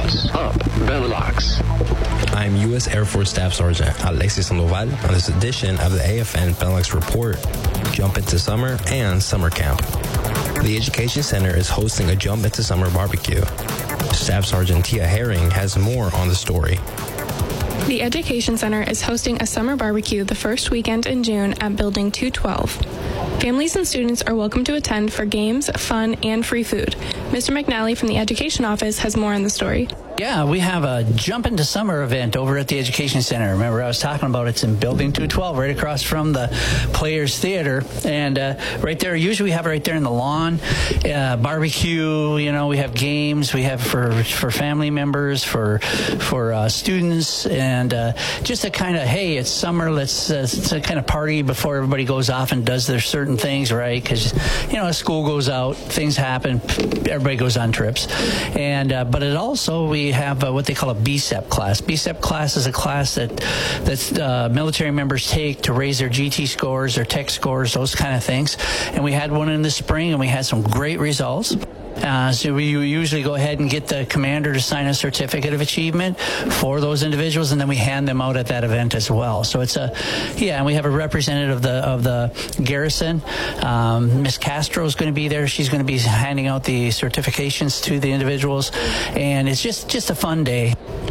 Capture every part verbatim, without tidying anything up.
What's Up, Benelux? I'm U S Air Force Staff Sergeant Alexis Sandoval on this edition of the A F N Benelux Report, Jump Into Summer and Summer Camp. The Education Center is hosting a Jump Into Summer barbecue. Staff Sergeant Tia Herring has more on the story. The Education Center is hosting a summer barbecue the first weekend in June at Building two twelve. Families and students are welcome to attend for games, fun, and free food. Mister McNally from the Education Office has more on the story. Yeah, we have a Jump Into Summer event over at the Education Center. Remember, I was talking about it's in Building two twelve, right across from the Players Theater. And uh, right there, usually we have it right there in the lawn. Uh, barbecue, you know, we have games. We have for for family members, for for uh, students, and uh, just a kind of, hey, it's summer, let's uh, it's a kind of party before everybody goes off and does their certain things, right? Because, you know, school goes out, things happen, everybody goes on trips. And uh, but it also, we have uh, what they call a B S E P class. B S E P class is a class that that uh, military members take to raise their G T scores, their tech scores, those kind of things. And we had one in the spring, and we had some great results. Uh, so we usually go ahead and get the commander to sign a certificate of achievement for those individuals, and then we hand them out at that event as well. So it's a, yeah, and we have a representative of the of the garrison. Um, Miss Castro is going to be there. She's going to be handing out the certifications to the individuals, and it's just just a fun day.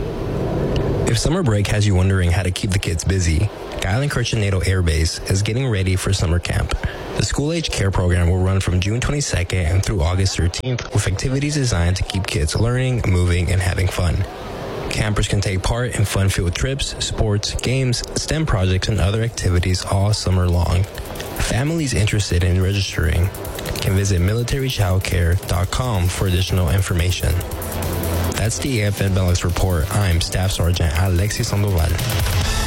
If summer break has you wondering how to keep the kids busy, Guilan-Kirchen NATO Air Base is getting ready for summer camp. The school-age care program will run from June twenty-second and through August thirteenth with activities designed to keep kids learning, moving, and having fun. Campers can take part in fun-filled trips, sports, games, STEM projects, and other activities all summer long. Families interested in registering can visit military child care dot com for additional information. That's the A F N Benelux Report. I'm Staff Sergeant Alexis Sandoval.